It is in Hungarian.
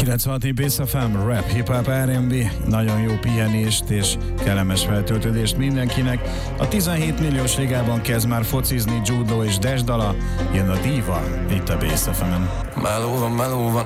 96 Bass FM, rap, hip-hop, R&B, nagyon jó pihenést és kellemes feltöltődést mindenkinek. A 17 milliós ligában kezd már focizni Judo és Dash dala, jön a Diva, itt a Bass FM-en. Meló van,